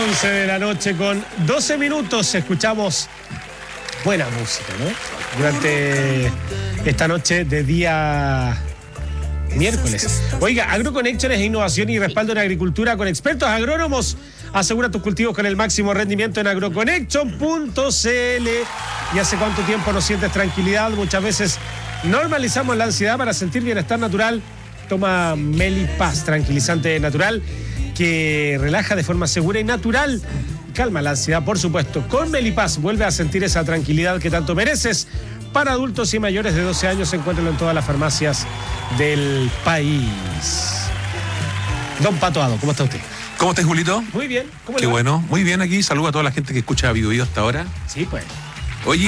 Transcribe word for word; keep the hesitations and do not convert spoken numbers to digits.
once de la noche con doce minutos escuchamos buena música, ¿no? Durante esta noche de día miércoles. Oiga, AgroConnection es innovación y respaldo en agricultura con expertos agrónomos. Asegura tus cultivos con el máximo rendimiento en agroconnection punto c l. ¿Y hace cuánto tiempo no sientes tranquilidad? Muchas veces normalizamos la ansiedad para sentir bienestar natural. Toma Melipaz, tranquilizante natural que relaja de forma segura y natural. Calma la ansiedad, por supuesto. Con Melipaz vuelve a sentir esa tranquilidad que tanto mereces. Para adultos y mayores de doce años, encuéntralo en todas las farmacias del país. Don Patoado, ¿cómo está usted? ¿Cómo estás, Julito? Muy bien. ¿Cómo Qué le va? bueno. Muy bien aquí. Saludo a toda la gente que escucha Vivo Vivo hasta ahora. Sí, pues.